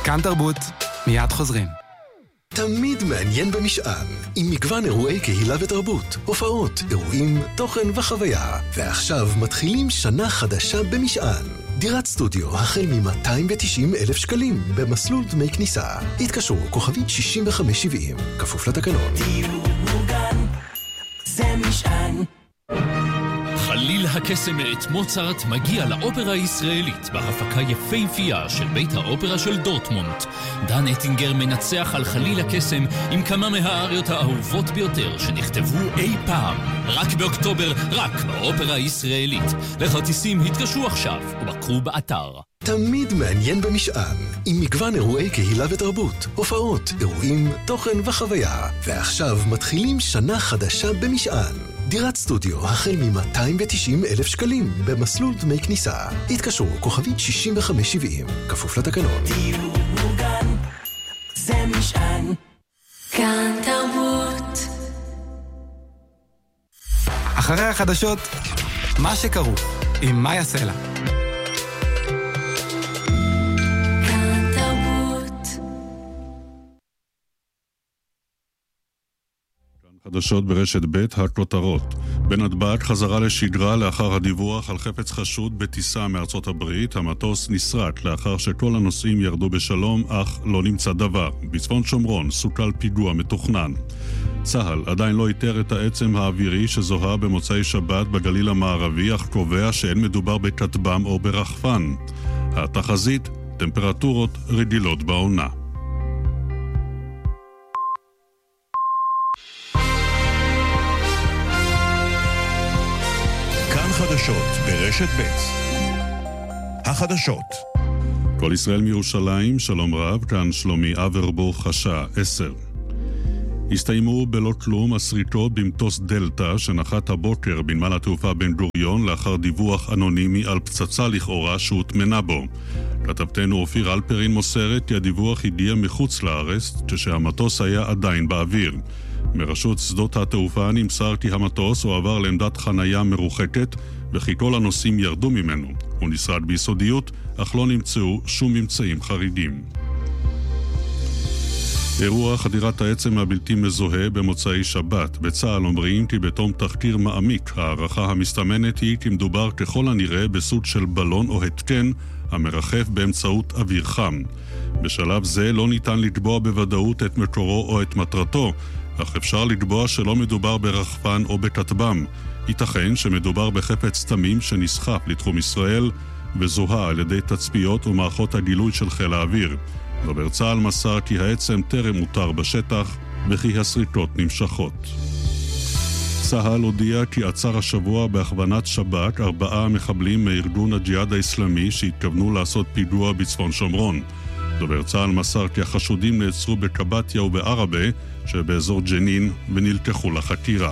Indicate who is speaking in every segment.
Speaker 1: כאן תרבות, מיד חוזרים.
Speaker 2: תמיד מעניין במשען, עם מגוון אירועי קהילה ותרבות, הופעות, אירועים, תוכן וחוויה. ועכשיו מתחילים שנה חדשה במשען. דירת סטודיו החל מ-290,000 שקלים במסלול דמי כניסה. התקשרו כוכבית 6570, כפוף לתקנון.
Speaker 3: דיור מוגן, זה משען.
Speaker 4: חליל הקסם מאת מוצרט מגיע לאופרה הישראלית בהפקה יפהפייה של בית האופרה של דורטמונד. דן אטינגר מנצח על חליל הקסם עם כמה מהאריות האהובות ביותר שנכתבו אי פעם. רק באוקטובר, רק באופרה הישראלית. לכרטיסים התקשרו עכשיו ובקרו באתר.
Speaker 2: תמיד מעניין במשען, עם מגוון אירועי קהילה ותרבות, הופעות, אירועים, תוכן וחוויה. ועכשיו מתחילים שנה חדשה במשען. דירת סטודיו החל מ-290,000 שקלים במסלול דמי כניסה. התקשרו כוכבית 6570, כפוף לתקנון.
Speaker 3: דיור מוגן, זה משען. כאן תרבות.
Speaker 1: אחרי החדשות, מה שקרו עם מאיה סלע.
Speaker 5: חדשות ברשת ב' הכותרות. בנתב"ג חזרה לשגרה לאחר הדיווח על חפץ חשוד בטיסה מארצות הברית. המטוס נסרט לאחר שכל הנוסעים ירדו בשלום, אך לא נמצא דבר. בצפון שומרון סוכל פיגוע מתוכנן. צה"ל עדיין לא איתר את העצם האווירי שזוהה במוצאי שבת בגליל המערבי, אך קובע שאין מדובר בכטב"ם או ברחפן. התחזית, טמפרטורות רגילות בעונה.
Speaker 6: חדשות ברשת ב'. החדשות.
Speaker 5: כל ישראל מירושלים, שלום רב, כאן שלומי אברבוך, השעה 10. הסתיימו בלא כלום הסריטות במטוס דלטה שנחת הבוקר בנמל התעופה בן גוריון לאחר דיווח אנונימי על פצצה לכאורה שהוטמנה בו. כתבתנו אופיר אלפרין מוסרת כי הדיווח הגיע מחוץ לארץ כשהמטוס היה עדיין באוויר. מרשות שדות התעופה נמסר כי המטוס הועבר לעמדת חנייה מרוחקת וכי כל הנוסעים ירדו ממנו. הוא נשרד ביסודיות, אך לא נמצאו שום ממצאים חריגים. אירוע חדירת העצם הבלתי מזוהה במוצאי שבת. בצה"ל אומרים כי בתום תחקיר מעמיק, הערכה המסתמנת היא כי מדובר ככל הנראה בסוג של בלון או התקן המרחף באמצעות אוויר חם. בשלב זה לא ניתן לקבוע בוודאות את מקורו או את מטרתו, אך אפשר לקבוע שלא מדובר ברחפן או בכטב"ם. ייתכן שמדובר בחפץ תמים שנסחף לתחום ישראל וזוהה על ידי תצפיות ומערכות הגילוי של חיל האוויר. דובר צה"ל מסר כי העצם טרם מותר בשטח וכי הסריטות נמשכות. צה"ל הודיע כי עצר השבוע בהכוונת שב"כ 4 מחבלים מארגון הג'יהאד האסלאמי שהתכוונו לעשות פיגוע בצפון שומרון. דובר צה"ל מסר כי החשודים נעצרו בקבטיה ובערבה שבאזור ג'נין ונלקחו לחקירה.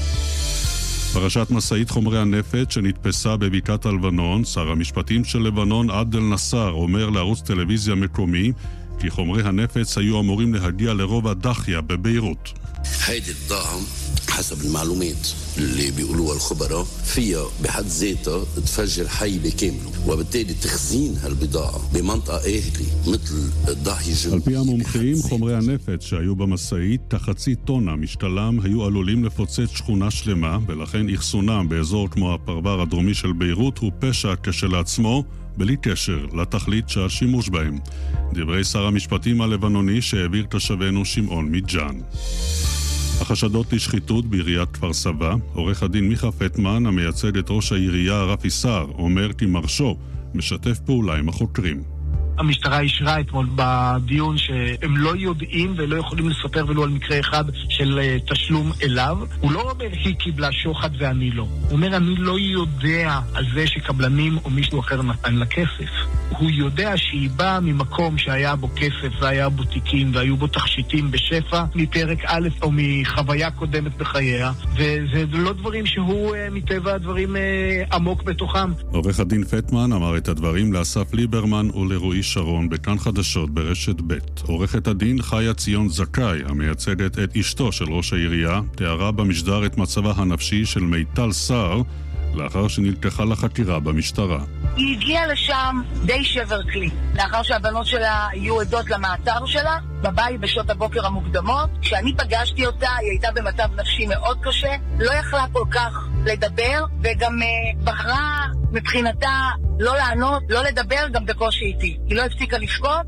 Speaker 5: פרשת מסעית חומרי הנפץ שנתפסה בבקעת הלבנון, שר המשפטים של לבנון עדל נסר אומר לערוץ טלוויזיה מקומי כי חומרי הנפץ היו אמורים להגיע לרובע דחיה בביירות.
Speaker 7: هيدي الضخم حسب المعلومات اللي بيقولوها الخبراء فيها بحد ذاتها تفجر حي بكامله وبالتالي تخزين هالبضاعة بمنطقة أهلي مثل الضاحية الجنوبية.
Speaker 5: על פי המומחים, חומרי הנפץ שהיו במסעית, כחצי טונה משקלם, היו עלולים לפוצץ שכונה שלמה, ולכן אחסונם באזור כמו הפרבר הדרומי של ביירות הוא פשע כשלעצמו, בלי קשר לתכלית שהשימוש בהם. דברי שר המשפטים הלבנוני שהעביר תושבנו שמעון מג'אן. החשדות לשחיתות בעיריית כפר סבא, עורך הדין מיכה פטמן, המייצג את ראש העירייה רפי סער, אומר כי מרשו משתף פעולה עם החוקרים.
Speaker 8: המשטרה אישרה אתמול בדיון שהם לא יודעים ולא יכולים לספר ולו על מקרה אחד של תשלום אליו. הוא לא אומר היא קיבלה שוחד ואני לא. הוא אומר אני לא יודע על זה שקבלנים או מישהו אחר נתן לה כסף. הוא יודע שהיא באה ממקום שהיה בו כסף והיה בו תיקים והיו בו תכשיטים בשפע מפרק א' או מחוויה קודמת בחייה, וזה לא דברים שהוא מטבע הדברים עמוק בתוכם.
Speaker 5: עורך הדין פטמן אמר את הדברים לאסף ליברמן ולרועי שרון בכאן חדשות ברשת ב'. עורכת הדין חיה ציון זכאי, המייצגת את אשתו של ראש העירייה, תיארה במשדר את מצבה הנפשי של מיטל סער לאחר שנלקחה לחקירה במשטרה.
Speaker 9: היא הגיעה לשם די שבר כלי. לאחר שהבנות שלה היו עדות למעצר שלה, בבית בשעות הבוקר המוקדמות, כשאני פגשתי אותה, היא הייתה במצב נפשי מאוד קשה, לא יכלה כל כך לדבר, וגם בחרה מבחינתה לא לענות, לא לדבר, גם בקושי איתי. היא לא הפסיקה לבכות.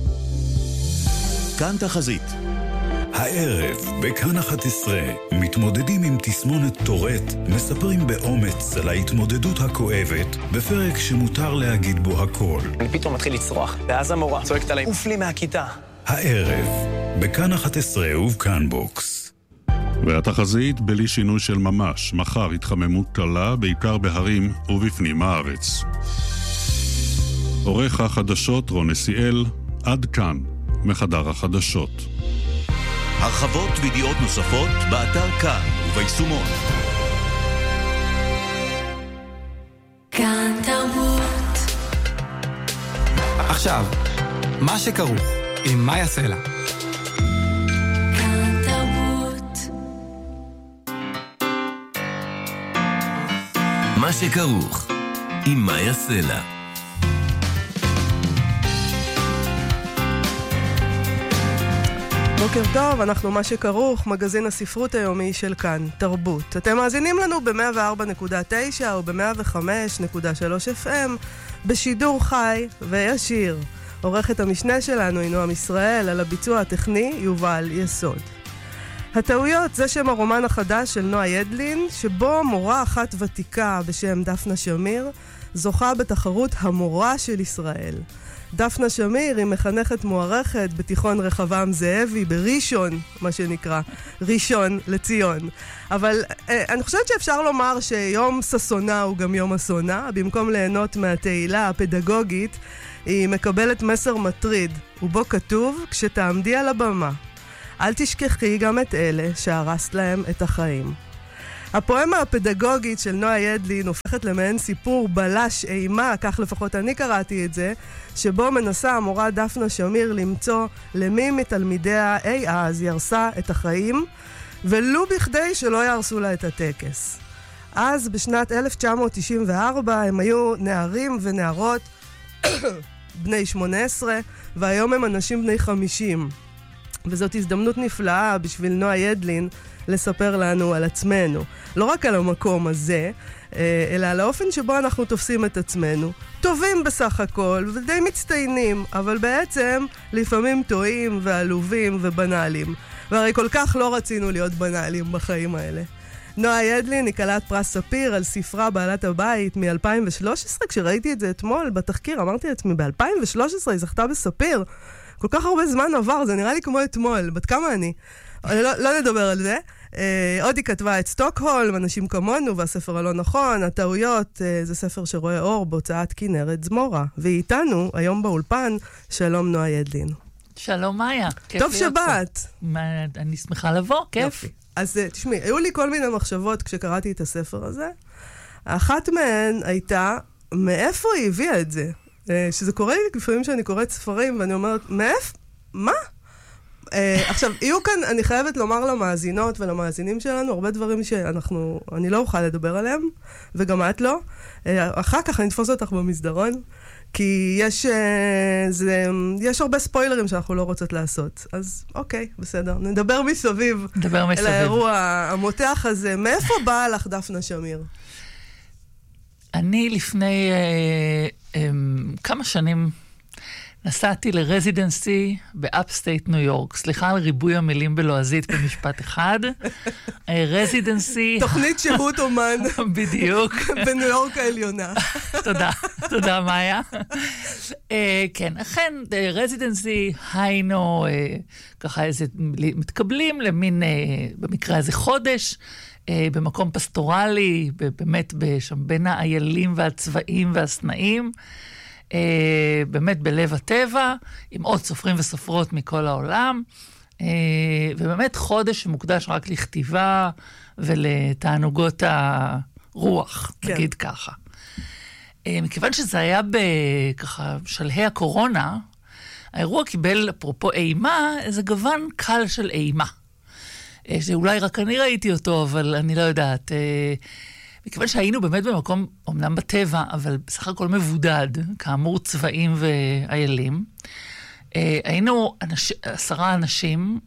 Speaker 6: כאן תחזית. הערב בכאן 11 מתמודדים עם תסמונת טורט, מספרים באומץ על ההתמודדות הכואבת בפרק שמותר להגיד בו הכל.
Speaker 10: אני פתאום מתחיל לצרוח, ואז המורה צועקת עליי, עוף לי מהכיתה.
Speaker 6: הערב בכאן 11 ובכאן בוקס.
Speaker 5: והתחזית בלי שינוי של ממש, מחר התחממות קלה בעיקר בהרים ובפנים הארץ. עורך החדשות רון נסיאל, עד כאן מחדר החדשות.
Speaker 6: הרחבות וידיעות נוספות באתר כאן וביישומון.
Speaker 3: כאן תרבות.
Speaker 1: עכשיו, מה שכרוך עם מאיה סלע.
Speaker 3: כאן תרבות.
Speaker 11: מה שכרוך עם מאיה סלע.
Speaker 12: בוקר טוב, אנחנו מה שכרוך, מגזין הספרות היומי של כאן, תרבות. אתם מאזינים לנו ב-104.9 או ב-105.3 FM, בשידור חי וישיר. עורכת המשנה שלנו היא נועם ישראל, על הביצוע הטכני יובל יסוד. הטעויות זה שם הרומן החדש של נועה ידלין, שבו מורה אחת ותיקה בשם דפנה שמיר, זוכה בתחרות המורה של ישראל. דפנה שמיר היא מחנכת מוערכת בתיכון רחבעם זאבי בראשון, מה שנקרא, ראשון לציון. אבל אני חושבת שאפשר לומר שיום ששונה הוא גם יום אסונה. במקום ליהנות מהתהילה הפדגוגית, היא מקבלת מסר מטריד, ובו כתוב, כשתעמדי על הבמה, אל תשכחי גם את אלה שהרסת להם את החיים. הפואמה הפדגוגית של נועה ידלין הופכת למעין סיפור בלש אימה, כך לפחות אני קראתי את זה, שבו מנסה המורה דפנה שמיר למצוא למי מתלמידיה אי אז ירסה את החיים, ולו בכדי שלא ירסו לה את הטקס. אז בשנת 1994 הם היו נערים ונערות בני 18, והיום הם אנשים בני 50. וזאת הזדמנות נפלאה בשביל נועה ידלין לספר לנו על עצמנו. לא רק על המקום הזה, אלא על האופן שבו אנחנו תופסים את עצמנו. טובים בסך הכל ודי מצטיינים, אבל בעצם לפעמים טועים ועלובים ובנאליים. והרי כל כך לא רצינו להיות בנאליים בחיים האלה. נועה ידלין היא כלת פרס ספיר על ספרה בעלת הבית מ-2013. כשראיתי את זה אתמול בתחקיר, אמרתי לעצמי, ב-2013 היא זכתה בספיר. כל כך הרבה זמן עבר, זה נראה לי כמו אתמול. בת כמה אני? לא נדבר על זה. עוד היא כתבה את סטוקהולם, אנשים כמונו, והספר הלא נכון, הטעויות, זה ספר שרואה אור בהוצאת כנרת זמורה. והיא איתנו היום באולפן. שלום נועה ידלין.
Speaker 13: שלום מאיה.
Speaker 12: טוב שבאת.
Speaker 13: אני שמחה לבוא, כיף.
Speaker 12: יופי. אז תשמעי, היו לי כל מיני מחשבות כשקראתי את הספר הזה. אחת מהן הייתה, מאיפה היא הביאה את זה? שזה קורה לי לפעמים שאני קוראת ספרים ואני אומרת, מה? עכשיו, יהיו כאן, אני חייבת לומר למאזינות ולמאזינים שלנו, הרבה דברים שאני לא אוכל לדבר עליהם, וגם את לא. אחר כך אני אתפוס אותך במסדרון, כי יש הרבה ספוילרים שאנחנו לא רוצות לעשות. אז אוקיי, בסדר. נדבר מסביב. אל האירוע המותח הזה. מאיפה באה לך דפנה שמיר?
Speaker 13: אני לפני כמה שנים נסעתי לרזידנסי באפסטייט ניו יורק. סליחה על ריבוי המילים בלועזית במשפט אחד. רזידנסי...
Speaker 12: תוכנית שהות אומן.
Speaker 13: בדיוק.
Speaker 12: בניו יורק העליונה.
Speaker 13: תודה מאיה. כן, אכן, רזידנסי היינו ככה איזה מתקבלים למין, במקרה הזה חודש, במקום פסטורלי, באמת שם בין האיילים והצבעים והסנאים, באמת בלב הטבע, עם עוד סופרים וסופרות מכל העולם, ובאמת חודש שמוקדש רק לכתיבה ולתענוגות הרוח, נגיד ככה. מכיוון שזה היה בככה שלהי הקורונה, האירוע קיבל, אפרופו אימה, איזה גוון קל של אימה. שאולי רק אני ראיתי אותו, אבל אני לא יודעת. מכיוון שהיינו באמת במקום, אמנם בטבע, אבל בסך הכל מבודד, כאמור צבעים ואיילים, היינו 10 אנשים,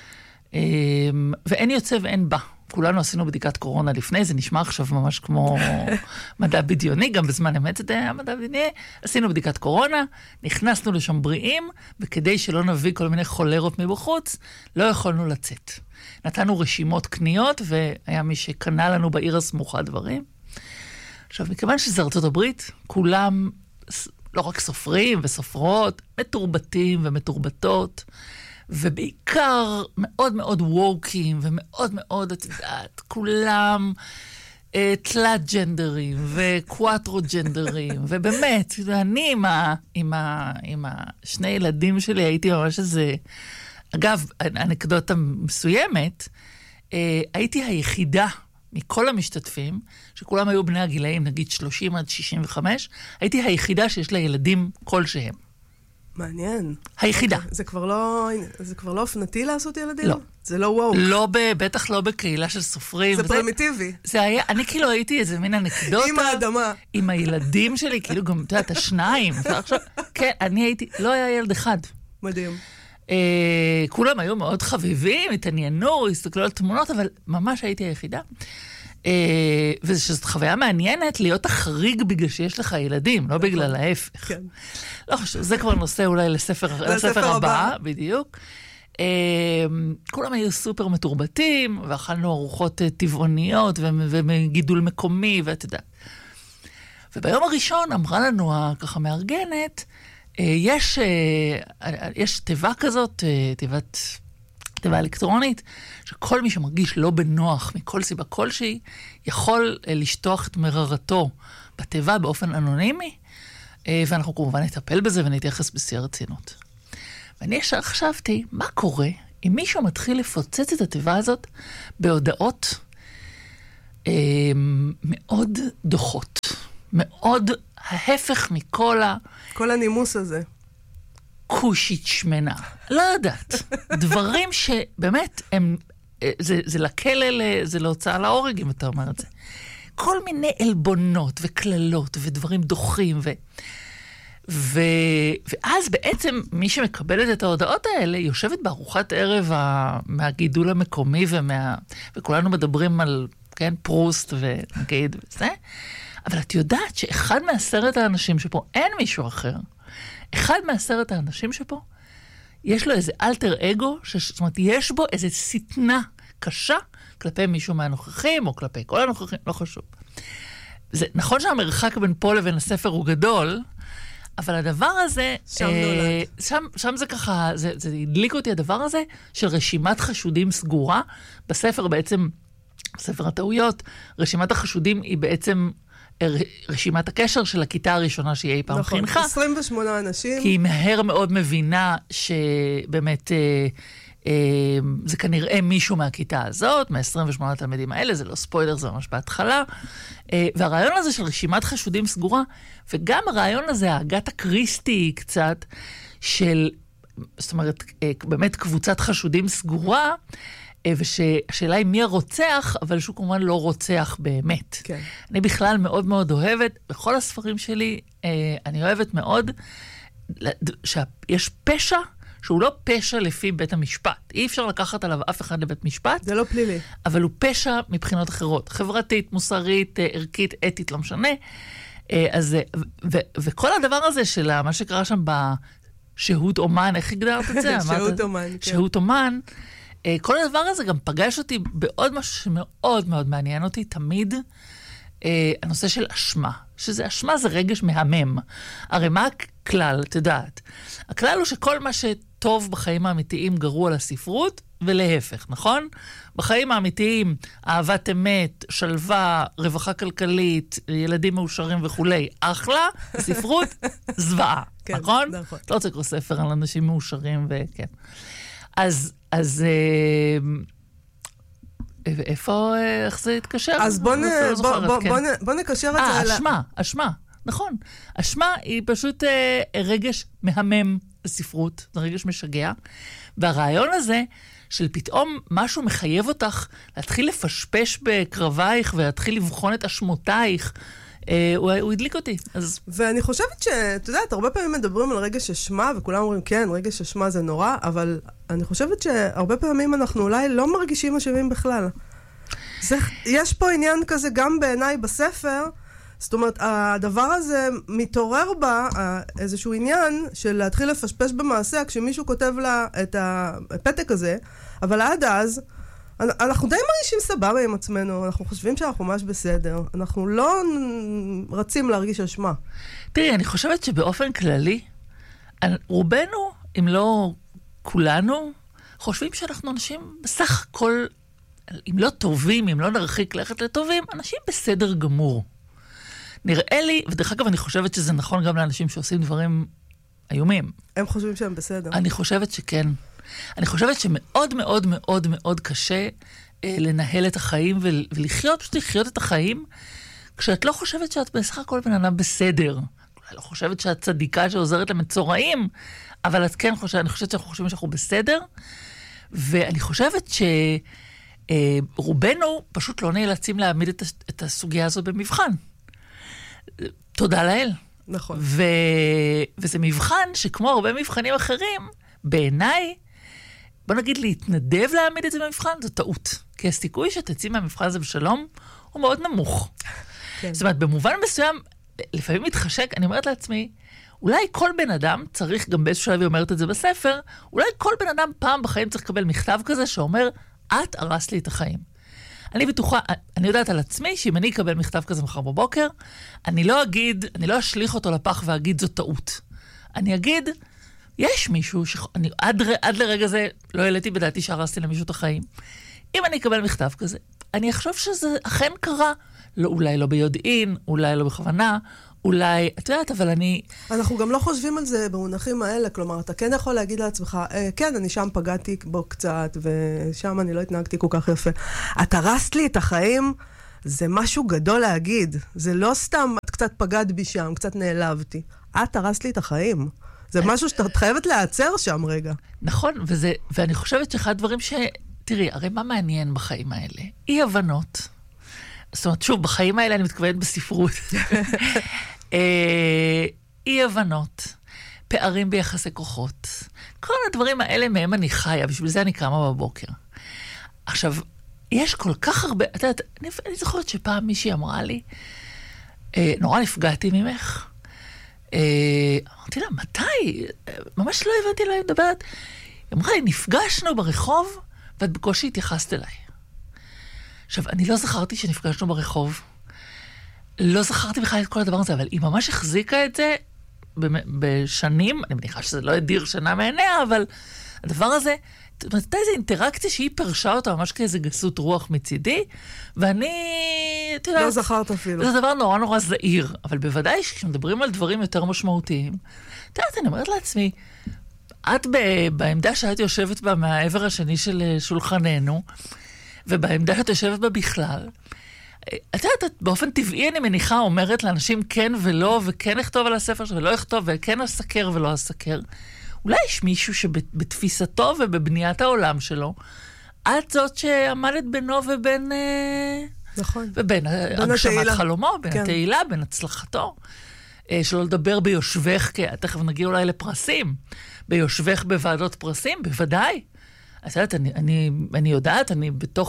Speaker 13: ואין יוצא ואין בא. כולנו עשינו בדיקת קורונה לפני, זה נשמע עכשיו ממש כמו מדע בדיוני, גם בזמן אמת זה היה מדע בדיוני, עשינו בדיקת קורונה, נכנסנו לשם בריאים, וכדי שלא נביא כל מיני חולרות מבחוץ, לא יכולנו לצאת. נתנו רשימות קניות, והיה מי שקנה לנו בעיר הסמוכה דברים. עכשיו, מכיוון שזה ארצות הברית, כולם, לא רק סופרים וסופרות, מתורבתים ומתורבתות, ובעיקר מאוד מאוד וורקים, ומאוד מאוד, את יודעת, כולם תלת ג'נדרים, וקואטרו ג'נדרים, ובאמת, אני עם שני ילדים שלי, הייתי ממש איזה, אגב, אנקדוטה מסוימת, הייתי היחידה מכל המשתתפים, שכולם היו בני הגילאים, נגיד 30 עד 65, הייתי היחידה שיש לה ילדים כלשהם.
Speaker 12: מעניין.
Speaker 13: היחידה.
Speaker 12: זה כבר לא אופנתי לעשות ילדים?
Speaker 13: לא.
Speaker 12: זה לא וואו.
Speaker 13: בטח לא בקהילה של סופרים.
Speaker 12: זה פרימיטיבי.
Speaker 13: זה היה, אני כאילו הייתי איזה מין אנקדוטה.
Speaker 12: עם האדמה.
Speaker 13: עם הילדים שלי, כאילו גם, אתה יודעת, השניים. כן, אני הייתי, לא היה ילד אחד.
Speaker 12: מדהים.
Speaker 13: כולם היו מאוד חביבים, התעניינו, הסתכלו על תמונות, אבל ממש הייתי היחידה. וזאת חוויה מעניינת להיות החריג בגלל שיש לך ילדים, לא בגלל ההפך.
Speaker 12: כן.
Speaker 13: לא חשוב, זה כבר נושא אולי לספר הבא, בדיוק. כולם היו סופר מתורבתים, ואכלנו ארוחות טבעוניות וגידול מקומי, ואתה יודע. וביום הראשון אמרה לנו ככה מארגנת, יש תיבה כזאת, תיבה אלקטרונית, שכל מי שמרגיש לא בנוח מכל סיבה כלשהי, יכול לשטוח את מררתו בתיבה באופן אנונימי, ואנחנו כמובן נטפל בזה ונתייחס בשיא הרצינות. ואני ישר חשבתי, מה קורה אם מישהו מתחיל לפוצץ את התיבה הזאת בהודעות מאוד דוחות, מאוד ההפך מכל
Speaker 12: כל הנימוס הזה.
Speaker 13: קושית שמנה. לא יודעת. דברים שבאמת הם, זה לכלל, זה להוצאה להורג, אם אתה אומר את זה. כל מיני אלבונות וכללות ודברים דוחים ואז בעצם מי שמקבלת את ההודעות האלה יושבת בארוחת ערב מהגידול המקומי וכולנו מדברים על, כן, פרוסט ונגיד וזה. אבל את יודעת שאחד מ10 האנשים שפה, אין מישהו אחר, אחד מ10 האנשים שפה, יש לו איזה אלטר אגו, זאת אומרת, יש בו איזה סתנה קשה כלפי מישהו מהנוכחים, או כלפי כל הנוכחים, לא חשוב. זה נכון שהמרחק בין פה לבין הספר הוא גדול, אבל הדבר הזה, שם זה ככה, זה הדליק אותי הדבר הזה, של רשימת חשודים סגורה, בספר בעצם, בספר הטעויות, רשימת החשודים היא בעצם רשימת הקשר של הכיתה הראשונה שהיא אי פעם חינכה.
Speaker 12: 28 אנשים.
Speaker 13: כי היא מהר מאוד מבינה שבאמת זה כנראה מישהו מהכיתה הזאת, מה-28 התלמידים האלה, זה לא ספוילר, זה ממש בהתחלה. והרעיון הזה של רשימת חשודים סגורה, וגם הרעיון הזה, האגתה קריסטי קצת, של, זאת אומרת, באמת קבוצת חשודים סגורה, ושאלה היא מי הרוצח, אבל שהוא כמובן לא רוצח באמת.
Speaker 12: כן.
Speaker 13: אני בכלל מאוד מאוד אוהבת, בכל הספרים שלי, אני אוהבת מאוד, שיש פשע, שהוא לא פשע לפי בית המשפט. אי אפשר לקחת עליו אף אחד לבית משפט.
Speaker 12: זה לא פלילי.
Speaker 13: אבל הוא פשע מבחינות אחרות. חברתית, מוסרית, ערכית, אתית, לא משנה. וכל הדבר הזה של מה שקרה שם בשהות אומן, איך הגדרת את זה?
Speaker 12: שהות אומן, כן.
Speaker 13: שהות אומן, כל הדבר הזה גם פגש אותי בעוד משהו שמאוד מאוד מעניין אותי, תמיד הנושא של אשמה. שזה אשמה זה רגש מהמם. הרי מה הכלל, את יודעת? הכלל הוא שכל מה שטוב בחיים האמיתיים גרוע לספרות, ולהפך, נכון? בחיים האמיתיים, אהבת אמת, שלווה, רווחה כלכלית, ילדים מאושרים וכולי, אחלה, ספרות, זוועה,
Speaker 12: כן,
Speaker 13: נכון?
Speaker 12: נכון.
Speaker 13: לא רוצה לקרוא ספר על אנשים מאושרים וכן. אז איפה, איך זה יתקשר?
Speaker 12: אז בוא נקשר את זה.
Speaker 13: אשמה, נכון. אשמה היא פשוט רגש מהמם בספרות, זה רגש משגע. והרעיון הזה של פתאום משהו מחייב אותך להתחיל לפשפש בקרבייך ולהתחיל לבחון את אשמותייך, הוא הדליק אותי.
Speaker 12: ואני חושבת שאת יודעת, הרבה פעמים מדברים על רגש אשמה, וכולם אומרים, כן, רגש אשמה זה נורא, אבל אני חושבת שהרבה פעמים אנחנו אולי לא מרגישים אשמים בכלל. יש פה עניין כזה גם בעיניי בספר, זאת אומרת, הדבר הזה מתעורר בה איזשהו עניין של להתחיל לפשפש במעשה, כשמישהו כותב לה את הפתק הזה, אבל עד אז, אנחנו די מרגישים סבבה עם עצמנו, אנחנו חושבים שאנחנו ממש בסדר, אנחנו לא רצים להרגיש אשמה.
Speaker 13: תראי, אני חושבת שבאופן כללי, רובנו, אם לא כולנו, חושבים שאנחנו אנשים בסך הכל, אם לא טובים, אם לא נרחיק ללכת לטובים, אנשים בסדר גמור. נראה לי, ודרך אגב אני חושבת שזה נכון גם לאנשים שעושים דברים איומים.
Speaker 12: הם חושבים שהם בסדר.
Speaker 13: אני חושבת שכן. אני חושבת שמאוד מאוד מאוד מאוד קשה לנהל את החיים ולחיות, פשוט לחיות את החיים, כשאת לא חושבת שאת בסך הכל בן אדם בסדר. אולי לא חושבת שאת צדיקה שעוזרת למצורעים, אבל את כן חושבת, אני חושבת שאנחנו חושבים שאנחנו בסדר, ואני חושבת שרובנו פשוט לא נאלצים להעמיד את הסוגיה הזו במבחן. תודה לאל.
Speaker 12: נכון.
Speaker 13: וזה מבחן שכמו הרבה מבחנים אחרים, בעיניי, בוא נגיד להתנדב להעמיד את זה במבחן, זו טעות. כי הסיכוי שתצאים מהמבחן הזה בשלום, הוא מאוד נמוך. כן. זאת אומרת, במובן מסוים, לפעמים מתחשק, אני אומרת לעצמי, אולי כל בן אדם צריך, גם באיזשהו שלב היא אומרת את זה בספר, אולי כל בן אדם פעם בחיים צריך לקבל מכתב כזה שאומר, את הרס לי את החיים. אני בטוחה, אני יודעת על עצמי, שאם אני אקבל מכתב כזה מחר בבוקר, אני לא אשליך אותו לפח ואגיד זו טעות. אני אגיד, יש מישהו שאני עד לרגע זה לא העליתי בדעתי שהרסתי למישהו את החיים. אם אני אקבל מכתב כזה, אני אחשוב שזה אכן קרה. לא, אולי לא ביודעין, אולי לא בכוונה, אולי, את יודעת, אבל
Speaker 12: אנחנו גם לא חושבים על זה במונחים האלה, כלומר, אתה כן יכול להגיד לעצמך, כן, אני שם פגעתי בו קצת, ושם אני לא התנהגתי כל כך יפה. אתה הרסת לי את החיים, זה משהו גדול להגיד. זה לא סתם, את קצת פגעת בי שם, קצת נעלבתי. את הרסת לי את החיים. זה משהו שאתה חייבת לעצר שם רגע.
Speaker 13: נכון, ואני חושבת שאחד הדברים תראי, הרי מה מעניין בחיים האלה? אי הבנות. זאת אומרת, שוב, בחיים האלה אני מתכוונת בספרות. אי הבנות, פערים ביחסי כוחות. כל הדברים האלה מהם אני חיה, בשביל זה אני קמה בבוקר. עכשיו, יש כל כך הרבה, את יודעת, אני זוכרת שפעם מישהי אמרה לי, נורא נפגעתי ממך. אמרתי לה, מתי? ממש לא הבנתי לה לדברת. היא אמרה לי, נפגשנו ברחוב, ואת בקושי התייחסת אליי. עכשיו, אני לא זכרתי שנפגשנו ברחוב. לא זכרתי בכלל את כל הדבר הזה, אבל היא ממש החזיקה את זה בשנים, אני מניחה שזה לא ידיר שנה מעיניה, אבל הדבר הזה, הייתה איזו אינטראקציה שהיא פרשה אותה ממש כאיזו גסות רוח מצידי, ואני,
Speaker 12: לא זכרת אפילו.
Speaker 13: זה דבר נורא נורא זהיר, אבל בוודאי כשמדברים על דברים יותר משמעותיים, את יודעת, אני אומרת לעצמי, את בעמדה שאת יושבת בה מהעבר השני של שולחננו, ובעמדה שאת יושבת בה בכלל, את יודעת, באופן טבעי אני מניחה אומרת לאנשים כן ולא, וכן אכתוב על הספר ולא אכתוב, וכן אסקר ולא אסקר. אולי יש מישהו שבתפיסתו ובבניית העולם שלו, את זאת שעמדת בינו ובין...
Speaker 12: נכון.
Speaker 13: ובין הגשמת חלומו, בין התהילה, בין הצלחתו. שלא לדבר ביושבך, תכף נגיע אולי לפרסים, ביושבך בוועדות פרסים, בוודאי. את יודעת, אני יודעת, אני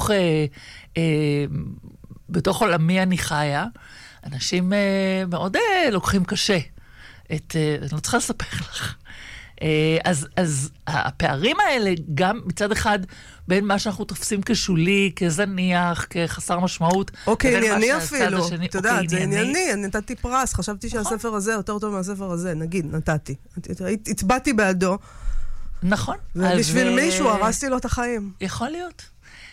Speaker 13: בתוך עולמי אני חיה, אנשים מאוד לוקחים קשה. אני לא צריכה לספר לך. אז הפערים האלה, גם מצד אחד, בין מה שאנחנו תופסים כשולי, כזניח, כחסר משמעות.
Speaker 12: אוקיי, ענייני אפילו. את יודעת, זה ענייני, אני נתתי פרס, חשבתי שהספר הזה יותר טוב מהספר הזה, נגיד, נתתי. הצבעתי בעדו.
Speaker 13: נכון.
Speaker 12: ובשביל מישהו הרסתי לו את החיים.
Speaker 13: יכול להיות.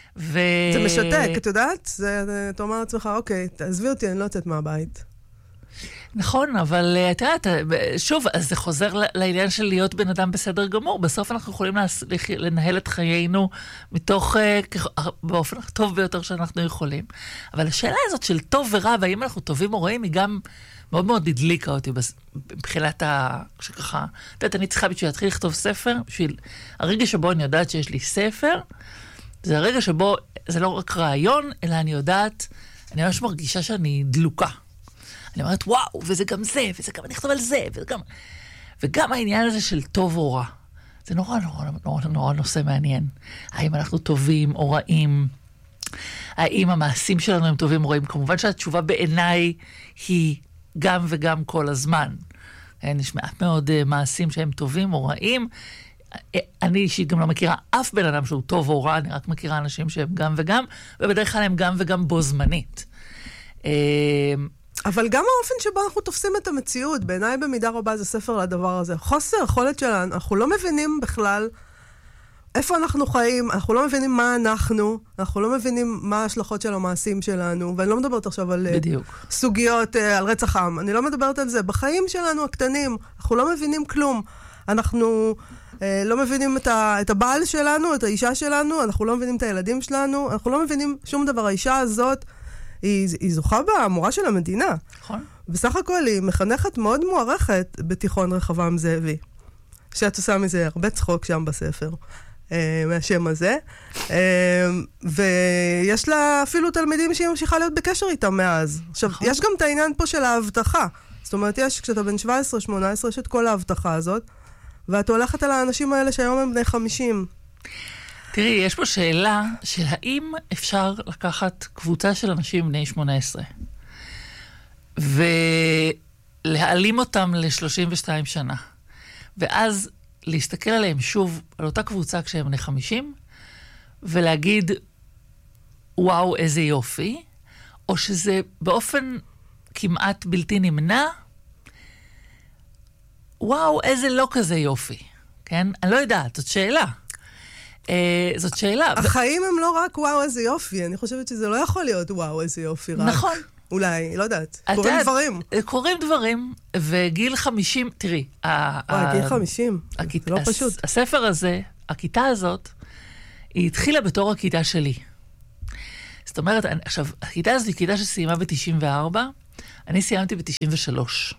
Speaker 12: זה משתק, את יודעת? אתה אומר לעצמך, אוקיי, תעזבי אותי, אני לא יוצאת מהבית.
Speaker 13: נכון, אבל את יודעת, שוב, אז זה חוזר לעניין של להיות בן אדם בסדר גמור. בסוף אנחנו יכולים לנהל את חיינו מתוך, באופן הטוב ביותר שאנחנו יכולים. אבל השאלה הזאת של טוב ורע, והאם אנחנו טובים או רעים, היא גם מאוד מאוד הדליקה אותי מבחינת שככה, את יודעת, אני צריכה בשביל להתחיל לכתוב ספר, בשביל הרגע שבו אני יודעת שיש לי ספר, זה הרגע שבו זה לא רק רעיון, אלא אני יודעת, אני ממש מרגישה שאני דלוקה. אני אומרת, וואו, וזה גם זה, וזה גם אני אכתוב על זה, וגם העניין הזה של טוב או רע. זה נורא נורא נורא נורא נושא מעניין. האם אנחנו טובים או רעים? האם המעשים שלנו הם טובים או רעים? כמובן שהתשובה בעיניי היא גם וגם כל הזמן. יש מעט מאוד מעשים שהם טובים או רעים. אני אישית גם לא מכירה אף בן אדם שהוא טוב או רע, אני רק מכירה אנשים שהם גם וגם, ובדרך כלל הם גם וגם בו זמנית.
Speaker 12: אבל גם האופן שבו אנחנו תופסים את המציאות, בעיניי במידה רבה זה ספר לדבר הזה. חוסר יכולת שלנו, אנחנו לא מבינים בכלל איפה אנחנו חיים, אנחנו לא מבינים מה אנחנו לא מבינים מה ההשלכות של המעשים שלנו, ואני לא מדברת עכשיו על סוגיות, על רצח עם, אני לא מדברת על זה. בחיים שלנו הקטנים, אנחנו לא מבינים כלום. אנחנו לא מבינים את הבעל שלנו, את האישה שלנו, אנחנו לא מבינים את הילדים שלנו, אנחנו לא מבינים שום דבר. האישה הזאת, היא זוכה במורה של המדינה.
Speaker 13: נכון.
Speaker 12: בסך הכל היא מחנכת מאוד מוערכת בתיכון רחבעם זאבי. שאת עושה מזה הרבה צחוק שם בספר, מהשם הזה. ויש לה אפילו תלמידים שהיא ממשיכה להיות בקשר איתם מאז. עכשיו, יש גם את העניין פה של ההבטחה. זאת אומרת, כשאתה בן 17-18, יש את כל ההבטחה הזאת, ואת הולכת על האנשים האלה שהיום הם בני 50.
Speaker 13: תראי, יש פה שאלה של האם אפשר לקחת קבוצה של אנשים בני 18 ולהעלים אותם ל-32 שנה, ואז להסתכל עליהם שוב, על אותה קבוצה כשהם בני 50, ולהגיד, וואו, איזה יופי, או שזה באופן כמעט בלתי נמנע, וואו, איזה לא כזה יופי. כן? אני לא יודעת, זאת שאלה. זאת שאלה.
Speaker 12: החיים הם לא רק וואו, איזה יופי. אני חושבת שזה לא יכול להיות וואו, איזה יופי. רק.
Speaker 13: נכון.
Speaker 12: אולי, לא יודעת. קוראים דברים.
Speaker 13: קוראים דברים, וגיל 50, תראי.
Speaker 12: גיל 50, זה לא פשוט.
Speaker 13: הספר הזה, הכיתה הזאת, היא התחילה בתור הכיתה שלי. זאת אומרת, עכשיו, הכיתה הזאת היא כיתה שסיימה ב-94, אני סיימתי ב-93.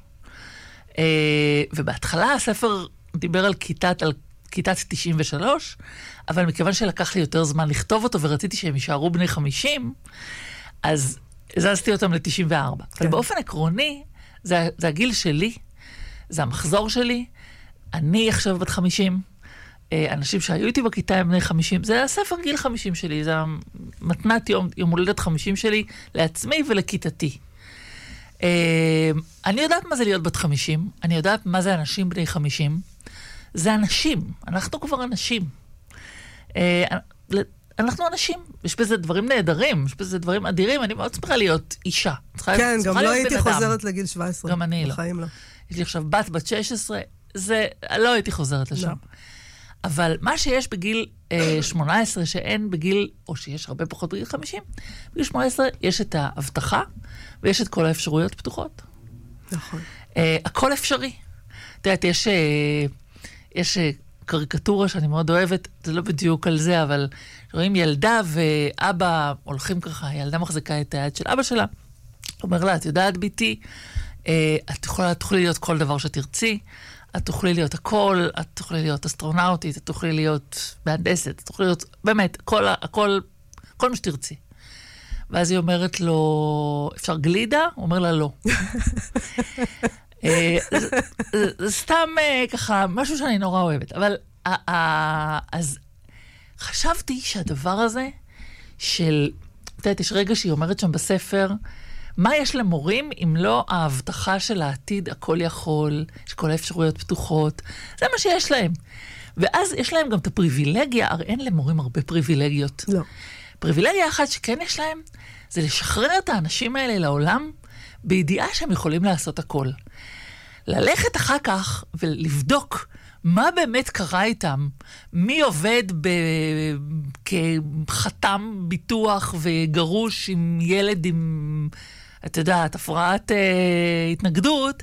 Speaker 13: ובהתחלה הספר דיבר על כיתת 93, אבל מכיוון שלקח לי יותר זמן לכתוב אותו, ורציתי שהם יישארו בני 50, אז הזזתי אותם ל-94. כן. אבל באופן עקרוני, זה הגיל שלי, זה המחזור שלי, אני עכשיו בת 50, אנשים שהיו איתי בכיתה הם בני 50, זה הספר גיל 50 שלי, זה מתנת יום הולדת 50 שלי, לעצמי ולכיתתי. אני יודעת מה זה להיות בת 50, אני יודעת מה זה אנשים בני 50, זה אנשים, אנחנו כבר אנשים. אנחנו אנשים, יש בזה דברים נהדרים, יש בזה דברים אדירים, אני מאוד צריכה להיות אישה.
Speaker 12: כן, גם לא הייתי חוזרת לגיל 17.
Speaker 13: גם אני לא. יש לי עכשיו בת 16, לא הייתי חוזרת לשם. אבל מה שיש בגיל 18, שאין בגיל, או שיש הרבה פחות בגיל 50, בגיל 18 יש את ההבטחה, ויש את כל האפשרויות פתוחות.
Speaker 12: נכון.
Speaker 13: הכל אפשרי. את יודעת, יש קריקטורה שאני מאוד אוהבת, זה לא בדיוק על זה, אבל רואים ילדה ואבא הולכים ככה, ילדה מחזיקה את היד של אבא שלה, אומר לה, את יודעת ביתי, את תוכלי להיות כל דבר שתרצי, את תוכלי להיות הכל, את תוכלי להיות אסטרונאוטית, את תוכלי להיות מהנדסת, את תוכלי להיות, באמת, כל מה שתרצי. ואז היא אומרת לו, אפשר גלידה? הוא אומר לה, לא. זה סתם ככה, משהו שאני נורא אוהבת. אבל אז חשבתי שהדבר הזה של, את יודעת, יש רגע שהיא אומרת שם בספר, מה יש למורים אם לא ההבטחה של העתיד הכל יכול, שכל האפשרויות פתוחות, זה מה שיש להם. ואז יש להם גם את הפריבילגיה, הרי אין למורים הרבה פריבילגיות.
Speaker 12: לא.
Speaker 13: פריבילגיה אחת שכן יש להם, זה לשחרר את האנשים האלה לעולם, בידיעה שהם יכולים לעשות הכל. ללכת אחר כך ולבדוק מה באמת קרה איתם, מי עובד כחתם ביטוח וגרוש עם ילד עם את יודעת, הפרעת התנגדות,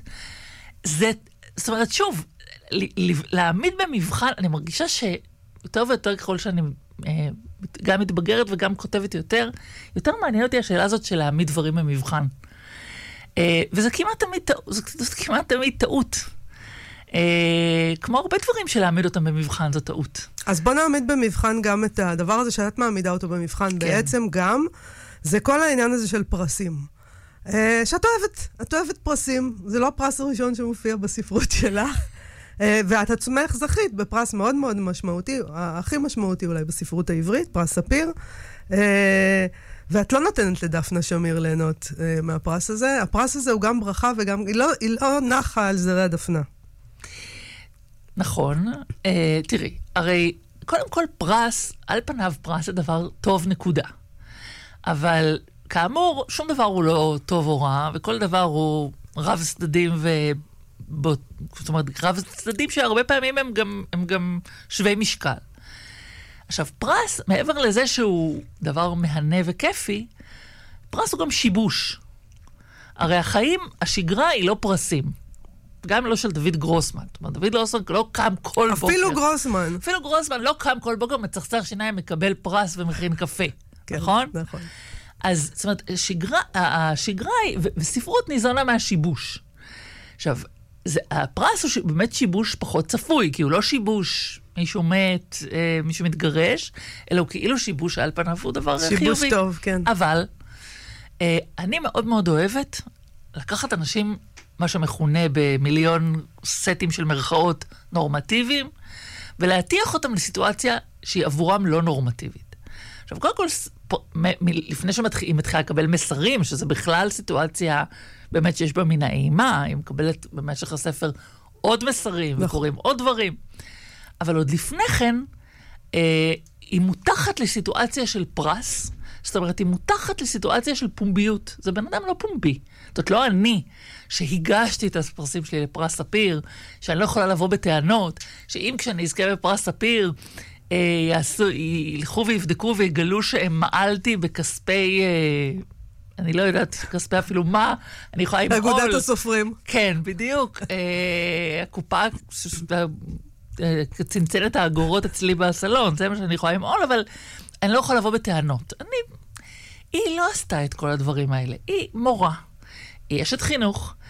Speaker 13: זאת אומרת, שוב, להעמיד במבחן, אני מרגישה שיותר ויותר ככל שאני גם מתבגרת וגם כותבת יותר מעניין אותי השאלה הזאת של להעמיד דברים במבחן. וזה כמעט תמיד טעות. כמו הרבה דברים שלהעמיד אותם במבחן, זו טעות.
Speaker 12: אז בוא נעמיד במבחן גם את הדבר הזה שאת מעמידה אותו במבחן. כן. בעצם גם, זה כל העניין הזה של פרסים. שאת אוהבת פרסים. זה לא הפרס הראשון שמופיע בספרות שלך. ואת עצמך זכית בפרס מאוד מאוד משמעותי, הכי משמעותי אולי בספרות העברית, פרס ספיר. ואת לא נותנת לדפנה שמיר ליהנות מהפרס הזה. הפרס הזה הוא גם ברכה וגם, היא לא נחה על זרי הדפנה.
Speaker 13: נכון. תראי, הרי קודם כל פרס, על פניו פרס זה דבר טוב נקודה. אבל כאמור, שום דבר הוא לא טוב או רע, וכל דבר הוא רב צדדים זאת אומרת, רב צדדים שהרבה פעמים הם גם שווי משקל. עכשיו, פרס, מעבר לזה שהוא דבר מהנה וכיפי, פרס הוא גם שיבוש. הרי החיים, השגרה היא לא פרסים. גם לא של דוד גרוסמן. זאת אומרת, דוד גרוסמן לא קם כל בוקר.
Speaker 12: אפילו גרוסמן
Speaker 13: לא קם כל בוקר, מצחצח שיניים, מקבל פרס ומכין קפה.
Speaker 12: כן,
Speaker 13: נכון?
Speaker 12: נכון.
Speaker 13: אז, זאת אומרת, השגרה היא, וספרות ניזונה מהשיבוש. עכשיו, הפרס הוא באמת שיבוש פחות צפוי, כי הוא לא שיבוש מישהו מת, מישהו מתגרש, אלא הוא כאילו שיבוש על פניו, הוא דבר חיובי.
Speaker 12: שיבוש טוב, כן.
Speaker 13: אבל אני מאוד מאוד אוהבת לקחת אנשים, מה שמכונה במיליון סטים של מרכאות נורמטיביים, ולהתיח אותם לסיטואציה שהיא עבורם לא נורמטיבית. עכשיו, קודם כל, לפני שהיא מתחילה לקבל מסרים, שזה בכלל סיטואציה באמת שיש בה מן האימה, היא מקבלת במשך הספר עוד מסרים, וקוראים עוד דברים. אבל עוד לפני כן, היא מותחת לסיטואציה של פרס, זאת אומרת, היא מותחת לסיטואציה של פומביות. זה בן אדם לא פומבי. זאת לא אני שהגשתי את הפרסים שלי לפרס ספיר, שאני לא יכולה לבוא בטענות, שאם כשאני אזכה בפרס ספיר, ילכו ויבדקו ויגלו שהם מעלתי בכספי, אני לא יודעת, כספי אפילו מה, אני יכולה עם עול.
Speaker 12: אגודת הסופרים.
Speaker 13: כן, בדיוק. הקופה צנצנת האגורות אצלי בסלון, זה מה שאני יכולה עם עול, אבל אני לא יכולה לבוא בטענות. היא לא עשתה את כל הדברים האלה. היא מורה. היא אשת חינוך.